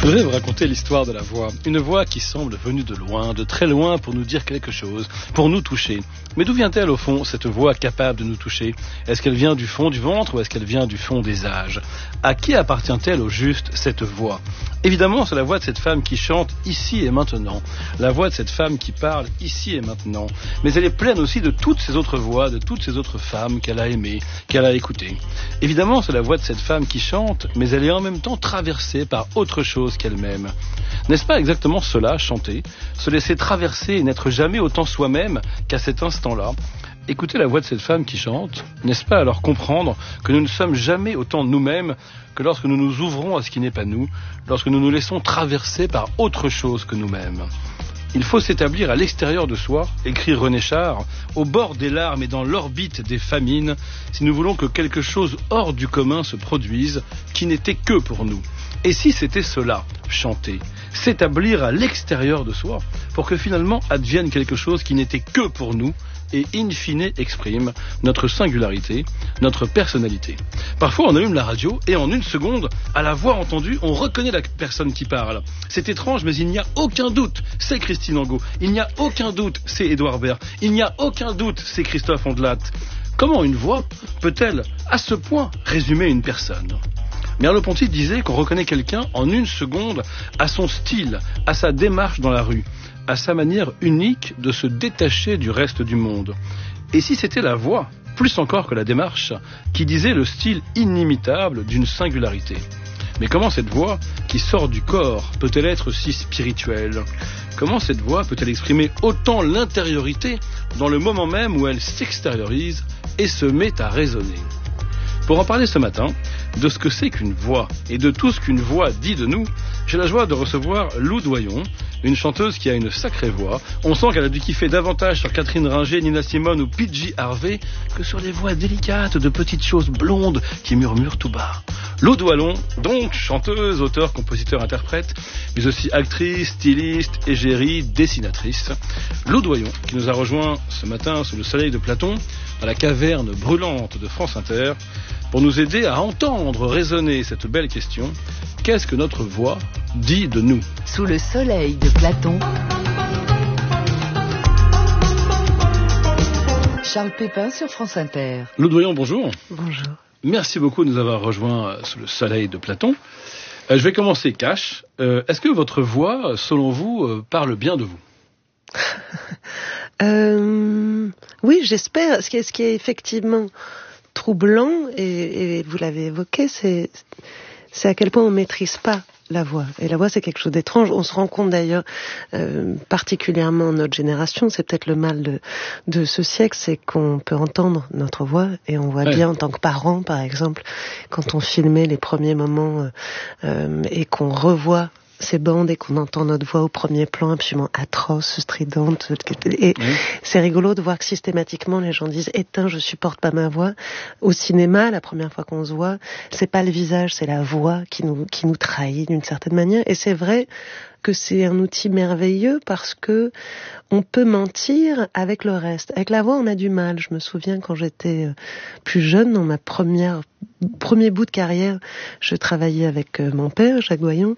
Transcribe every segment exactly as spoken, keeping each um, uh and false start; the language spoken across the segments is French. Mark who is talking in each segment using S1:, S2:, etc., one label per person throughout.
S1: Je voudrais vous raconter l'histoire de la voix. Une voix qui semble venue de loin, de très loin, pour nous dire quelque chose, pour nous toucher. Mais d'où vient-elle au fond, cette voix capable de nous toucher? Est-ce qu'elle vient du fond du ventre ou est-ce qu'elle vient du fond des âges? À qui appartient-elle au juste, cette voix? Évidemment, c'est la voix de cette femme qui chante ici et maintenant. La voix de cette femme qui parle ici et maintenant. Mais elle est pleine aussi de toutes ces autres voix, de toutes ces autres femmes qu'elle a aimées, qu'elle a écoutées. Évidemment, c'est la voix de cette femme qui chante, mais elle est en même temps traversée par autre chose qu'elle-même. N'est-ce pas exactement cela, chanter, se laisser traverser et n'être jamais autant soi-même qu'à cet instant-là? Écouter la voix de cette femme qui chante, n'est-ce pas alors comprendre que nous ne sommes jamais autant nous-mêmes que lorsque nous nous ouvrons à ce qui n'est pas nous, lorsque nous nous laissons traverser par autre chose que nous-mêmes? Il faut s'établir à l'extérieur de soi, écrit René Char, au bord des larmes et dans l'orbite des famines, si nous voulons que quelque chose hors du commun se produise, qui n'était que pour nous. Et si c'était cela, chanter, s'établir à l'extérieur de soi, pour que finalement advienne quelque chose qui n'était que pour nous, et in fine exprime notre singularité, notre personnalité. Parfois on allume la radio et en une seconde, à la voix entendue, on reconnaît la personne qui parle. C'est étrange, mais il n'y a aucun doute, c'est Christine Angot. Il n'y a aucun doute, c'est Édouard Baird. Il n'y a aucun doute, c'est Christophe Ondelat. Comment une voix peut-elle, à ce point, résumer une personne? Merleau-Ponty disait qu'on reconnaît quelqu'un en une seconde à son style, à sa démarche dans la rue, à sa manière unique de se détacher du reste du monde. Et si c'était la voix, plus encore que la démarche, qui disait le style inimitable d'une singularité? Mais comment cette voix, qui sort du corps, peut-elle être si spirituelle? Comment cette voix peut-elle exprimer autant l'intériorité dans le moment même où elle s'extériorise et se met à résonner? Pour en parler ce matin, de ce que c'est qu'une voix et de tout ce qu'une voix dit de nous, j'ai la joie de recevoir Lou Doyon, une chanteuse qui a une sacrée voix. On sent qu'elle a dû kiffer davantage sur Catherine Ringer, Nina Simone ou P J Harvey que sur les voix délicates de petites choses blondes qui murmurent tout bas. Lou Doyon, donc chanteuse, auteure, compositeur, interprète, mais aussi actrice, styliste, égérie, dessinatrice. Lou Doyon, qui nous a rejoint ce matin sous le soleil de Platon, dans la caverne brûlante de France Inter, pour nous aider à entendre résonner cette belle question: qu'est-ce que notre voix dit de nous?
S2: Sous le soleil de Platon. Charles Pépin sur France Inter.
S1: Lou Doyon, bonjour.
S3: Bonjour.
S1: Merci beaucoup de nous avoir rejoints sous le soleil de Platon. Euh, je vais commencer cash. Euh, est-ce que votre voix, selon vous, euh, parle bien de vous?
S3: euh, Oui, j'espère. Ce qui est, ce qui est effectivement troublant, et, et vous l'avez évoqué, c'est, c'est à quel point on ne maîtrise pas la voix. Et la voix, c'est quelque chose d'étrange. On se rend compte d'ailleurs, euh, particulièrement notre génération, c'est peut-être le mal de, de ce siècle, c'est qu'on peut entendre notre voix, et on voit ouais. bien en tant que parents, par exemple, quand on filmait les premiers moments euh, euh, et qu'on revoit ces bandes et qu'on entend notre voix au premier plan absolument atroce, stridente. Et oui. c'est rigolo de voir que systématiquement les gens disent « Éteins, je supporte pas ma voix ». Au cinéma, la première fois qu'on se voit, c'est pas le visage, c'est la voix qui nous, qui nous trahit d'une certaine manière. Et c'est vrai que c'est un outil merveilleux parce que on peut mentir avec le reste. Avec la voix, on a du mal. Je me souviens quand j'étais plus jeune, dans ma première, premier bout de carrière, je travaillais avec mon père, Jacques Doyon.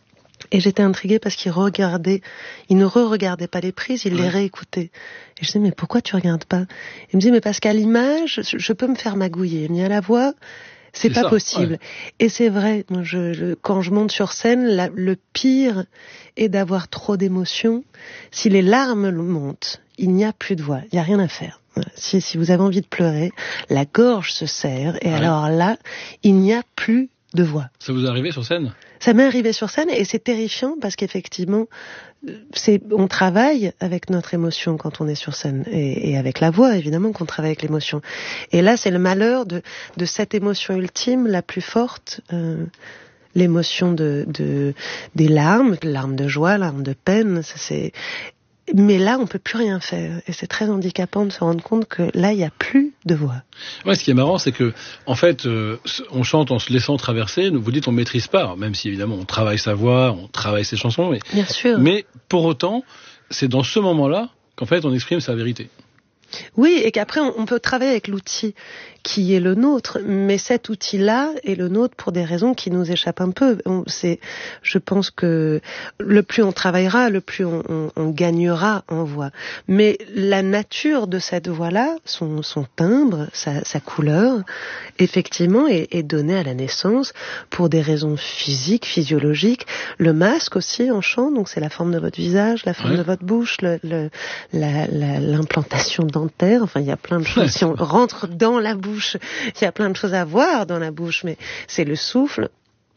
S3: Et j'étais intriguée parce qu'il regardait, il ne re-regardait pas les prises, il ouais. les réécoutait. Et je disais, mais pourquoi tu regardes pas? Il me dit, mais parce qu'à l'image, je peux me faire magouiller. Mais à la voix, c'est, c'est pas ça, possible. Ouais. Et c'est vrai, moi, je, je, quand je monte sur scène, la, le pire est d'avoir trop d'émotions. Si les larmes montent, il n'y a plus de voix, il n'y a rien à faire. Si, si vous avez envie de pleurer, la gorge se serre, et ouais. alors là, il n'y a plus de voix.
S1: Ça vous est arrivé sur scène?
S3: Ça m'est arrivé sur scène et c'est terrifiant parce qu'effectivement, c'est, on travaille avec notre émotion quand on est sur scène et, et avec la voix, évidemment, qu'on travaille avec l'émotion. Et là, c'est le malheur de, de cette émotion ultime, la plus forte, euh, l'émotion de, de, des larmes, larmes de joie, larmes de peine, ça, c'est... Mais là, on peut plus rien faire. Et c'est très handicapant de se rendre compte que là, il n'y a plus de voix.
S1: Ouais, ce qui est marrant, c'est que, en fait, euh, on chante en se laissant traverser. Vous dites, on maîtrise pas. Même si, évidemment, on travaille sa voix, on travaille ses chansons. Mais,
S3: bien sûr.
S1: Mais, pour autant, c'est dans ce moment-là qu'en fait, on exprime sa vérité.
S3: Oui, et qu'après, on, on peut travailler avec l'outil qui est le nôtre, mais cet outil-là est le nôtre pour des raisons qui nous échappent un peu. On, c'est, je pense que le plus on travaillera, le plus on, on, on gagnera en voix. Mais la nature de cette voix-là, son, son timbre, sa, sa couleur, effectivement, est, est donnée à la naissance pour des raisons physiques, physiologiques. Le masque aussi en chant, donc c'est la forme de votre visage, la forme ouais. de votre bouche, le, le, la, la, l'implantation dentaire. Enfin, il y a plein de choses. Si on rentre dans la bouche, il y a plein de choses à voir dans la bouche, mais c'est le souffle.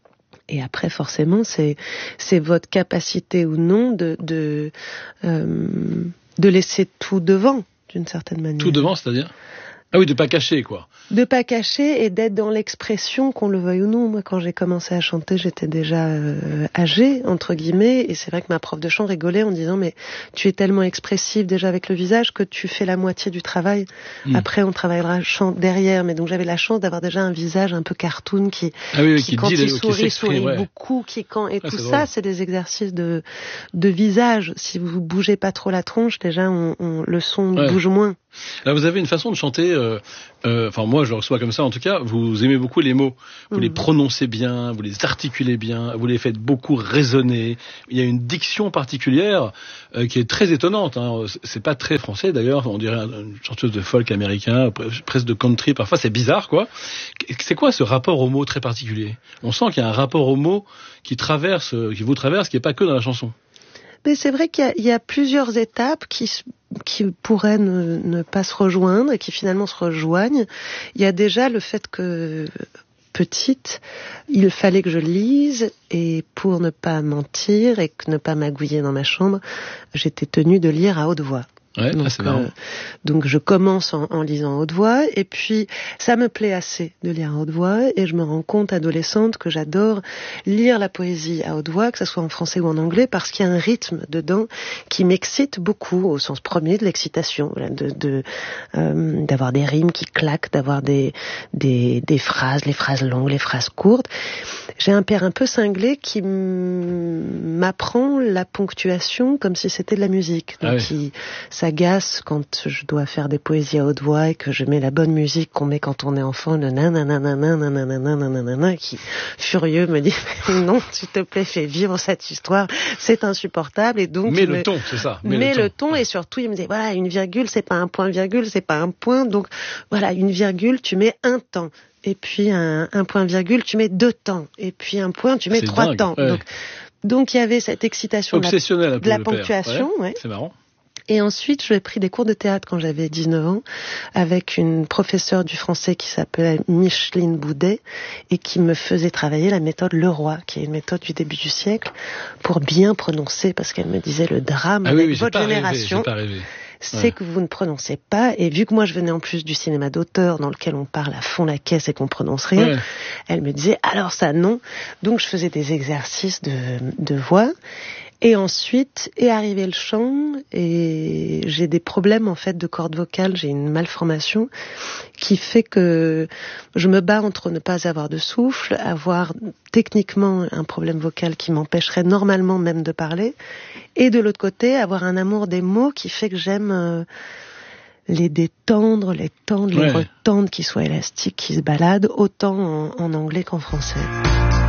S3: Et après, forcément, c'est c'est votre capacité ou non de de euh, de laisser tout devant, d'une certaine manière.
S1: Tout devant, c'est-à-dire ? Ah oui, de pas cacher, quoi.
S3: De pas cacher et d'être dans l'expression, qu'on le veuille ou non. Moi, quand j'ai commencé à chanter, j'étais déjà euh, âgée, entre guillemets, et c'est vrai que ma prof de chant rigolait en disant « Mais tu es tellement expressive déjà avec le visage que tu fais la moitié du travail. Mmh. Après, on travaillera le chant derrière. » Mais donc, j'avais la chance d'avoir déjà un visage un peu cartoon qui,
S1: ah oui, oui,
S3: qui,
S1: qui
S3: quand
S1: dit,
S3: il sourit,
S1: qui
S3: sourit
S1: ouais.
S3: beaucoup, qui quand et
S1: ah,
S3: tout
S1: c'est
S3: ça,
S1: drôle. C'est
S3: des exercices de de visage. Si vous bougez pas trop la tronche, déjà, on, on, le son ouais. bouge moins.
S1: Là, vous avez une façon de chanter, euh, euh, enfin moi je le reçois comme ça en tout cas, vous aimez beaucoup les mots, vous mmh. les prononcez bien, vous les articulez bien, vous les faites beaucoup résonner, il y a une diction particulière euh, qui est très étonnante, hein. C'est pas très français d'ailleurs, on dirait une chanteuse de folk américain, presque de country, parfois c'est bizarre quoi. C'est quoi ce rapport aux mots très particulier ? On sent qu'il y a un rapport aux mots qui traverse, qui vous traverse, qui n'est pas que dans la chanson.
S3: Mais c'est vrai qu'il y a, il y a plusieurs étapes qui, qui pourraient ne, ne pas se rejoindre et qui finalement se rejoignent. Il y a déjà le fait que, petite, il fallait que je lise et pour ne pas mentir et que ne pas magouiller dans ma chambre, j'étais tenue de lire à haute voix.
S1: Ouais,
S3: donc,
S1: ah, c'est marrant.
S3: Euh, donc je commence en, en lisant à haute voix et puis ça me plaît assez de lire à haute voix et je me rends compte adolescente que j'adore lire la poésie à haute voix, que ce soit en français ou en anglais, parce qu'il y a un rythme dedans qui m'excite beaucoup au sens premier de l'excitation, de, de euh, d'avoir des rimes qui claquent, d'avoir des des des phrases, les phrases longues, les phrases courtes. J'ai un père un peu cinglé qui m'apprend la ponctuation comme si c'était de la musique. Donc ah oui. il s'agace quand je dois faire des poésies à haute voix et que je mets la bonne musique qu'on met quand on est enfant, le nananananananananananananana, qui, furieux, me dit « Non, s'il te plaît, fais vivre cette histoire, c'est insupportable. » Et donc,
S1: mets le
S3: me...
S1: ton, c'est ça.
S3: Mets, mets le, le ton, ton et surtout, il me dit « Voilà, une virgule, c'est pas un point virgule, c'est pas un point. Donc, voilà, une virgule, tu mets un temps. Et puis, un, un point virgule, tu mets deux temps. Et puis, un point, tu mets c'est trois
S1: dingue.
S3: temps.
S1: Ouais.
S3: Donc, donc, il y avait cette excitation de la, de la ponctuation.
S1: Ouais.
S3: Ouais.
S1: C'est marrant.
S3: Et ensuite, j'ai pris des cours de théâtre quand j'avais dix-neuf ans avec une professeure du français qui s'appelait Micheline Boudet et qui me faisait travailler la méthode Leroy, qui est une méthode du début du siècle, pour bien prononcer, parce qu'elle me disait le drame
S1: ah
S3: avec
S1: oui, oui,
S3: votre génération.
S1: Rêvé,
S3: c'est
S1: ouais.
S3: que vous ne prononcez pas, et vu que moi je venais en plus du cinéma d'auteur dans lequel on parle à fond la caisse et qu'on prononce rien, ouais. elle me disait alors ça non. Donc je faisais des exercices de, de voix. Et ensuite est arrivé le chant et j'ai des problèmes en fait de cordes vocales, j'ai une malformation qui fait que je me bats entre ne pas avoir de souffle, avoir techniquement un problème vocal qui m'empêcherait normalement même de parler, et de l'autre côté avoir un amour des mots qui fait que j'aime euh, les détendre, les tendre, ouais. les retendre, qu'ils soient élastiques, qu'ils se baladent, autant en, en anglais qu'en français.